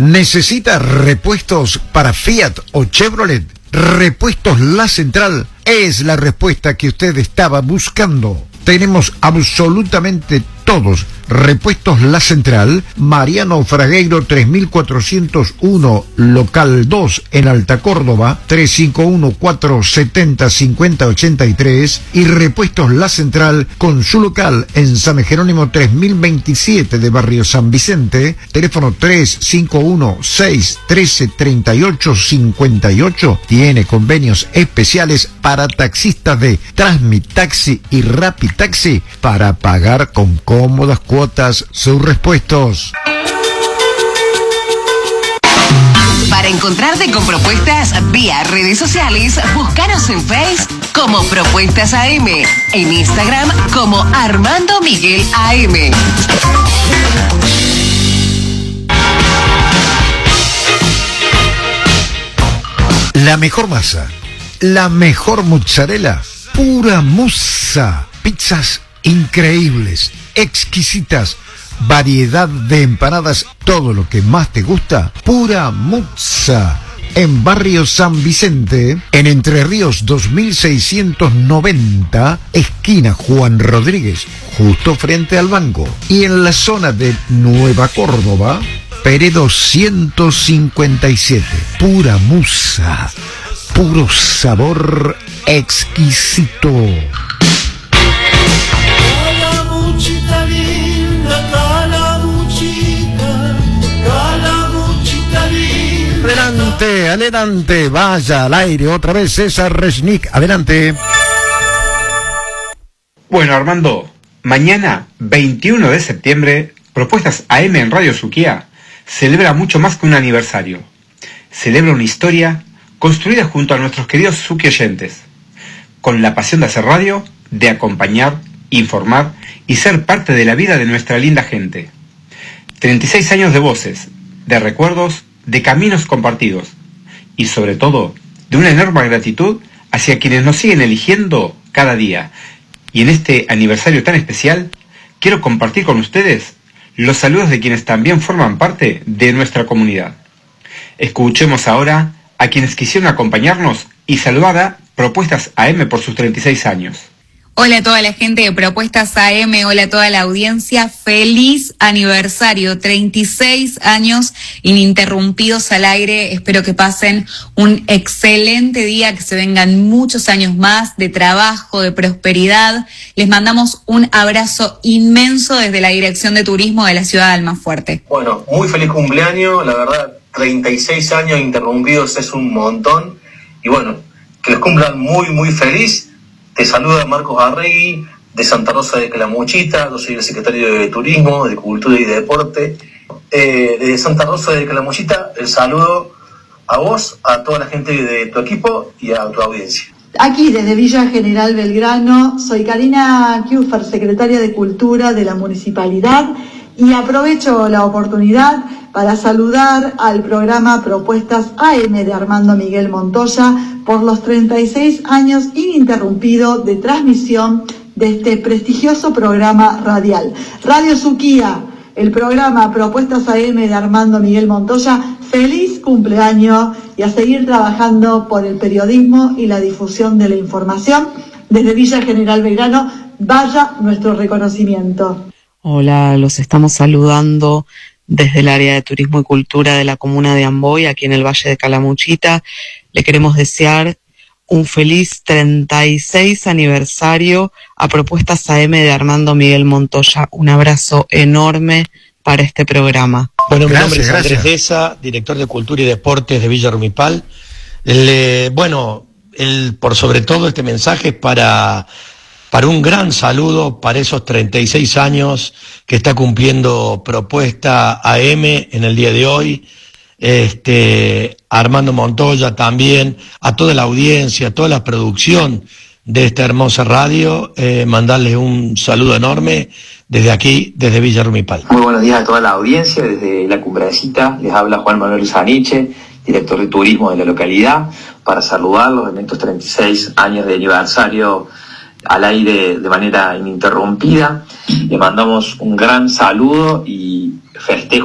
¿Necesita repuestos para Fiat o Chevrolet? Repuestos La Central es la respuesta que usted estaba buscando. Tenemos absolutamente todos. Repuestos La Central, Mariano Fragueiro 3401, local 2 en Alta Córdoba, 351-470-5083, y Repuestos La Central con su local en San Jerónimo 3027 de Barrio San Vicente, teléfono 351-613-3858. Tiene convenios especiales para taxistas de Transmitaxi y Rapitaxi para pagar con cómodas cuotas sus repuestos. Para encontrarte con propuestas vía redes sociales, búscanos en Facebook como Propuestas AM, en Instagram como Armando Miguel AM. La mejor masa, la mejor mozzarella, pura musa. Pizzas increíbles, exquisitas, variedad de empanadas, todo lo que más te gusta, pura muzza. En Barrio San Vicente, en Entre Ríos 2690, esquina Juan Rodríguez, justo frente al banco. Y en la zona de Nueva Córdoba, Peredo 157, pura muzza, puro sabor exquisito. Adelante, adelante, vaya al aire otra vez César Resnick, adelante. Bueno, Armando, mañana 21 de septiembre, Propuestas AM en Radio Suquía celebra mucho más que un aniversario. Celebra una historia construida junto a nuestros queridos Suqui oyentes, con la pasión de hacer radio, de acompañar, informar y ser parte de la vida de nuestra linda gente. 36 años de voces, de recuerdos, de caminos compartidos y sobre todo de una enorme gratitud hacia quienes nos siguen eligiendo cada día. Y en este aniversario tan especial quiero compartir con ustedes los saludos de quienes también forman parte de nuestra comunidad. Escuchemos ahora a quienes quisieron acompañarnos y saludar a Propuestas AM por sus 36 años. Hola a toda la gente de Propuestas AM, hola a toda la audiencia, feliz aniversario, 36 años ininterrumpidos al aire, espero que pasen un excelente día, que se vengan muchos años más de trabajo, de prosperidad. Les mandamos un abrazo inmenso desde la Dirección de Turismo de la ciudad de Almafuerte. Bueno, muy feliz cumpleaños, la verdad, 36 años ininterrumpidos es un montón, y bueno, que los cumplan muy, muy feliz. Te saluda Marcos Arregui, de Santa Rosa de Calamuchita. Yo soy el secretario de Turismo, de Cultura y de Deporte. De Santa Rosa de Calamuchita, el saludo a vos, a toda la gente de tu equipo y a tu audiencia. Aquí desde Villa General Belgrano, soy Karina Kiufer, secretaria de Cultura de la Municipalidad, y aprovecho la oportunidad para saludar al programa Propuestas AM de Armando Miguel Montoya por los 36 años ininterrumpido de transmisión de este prestigioso programa radial. Radio Suquía, el programa Propuestas AM de Armando Miguel Montoya, feliz cumpleaños y a seguir trabajando por el periodismo y la difusión de la información. Desde Villa General Belgrano, vaya nuestro reconocimiento. Hola, los estamos saludando desde el área de Turismo y Cultura de la comuna de Amboy, aquí en el Valle de Calamuchita. Le queremos desear un feliz 36 aniversario a Propuestas AM de Armando Miguel Montoya. Un abrazo enorme para este programa. Bueno, mi nombre es Andrés Deza, director de Cultura y Deportes de Villa Rumipal. Por sobre todo este mensaje es para un gran saludo para esos 36 años que está cumpliendo Propuesta AM en el día de hoy. Armando Montoya también, a toda la audiencia, a toda la producción de esta hermosa radio, mandarles un saludo enorme desde aquí, desde Villa Rumipal. Muy buenos días a toda la audiencia, desde La Cumbrecita les habla Juan Manuel Zaniche, director de turismo de la localidad, para saludarlos en estos 36 años de aniversario al aire de manera ininterrumpida. Le mandamos un gran saludo y festejo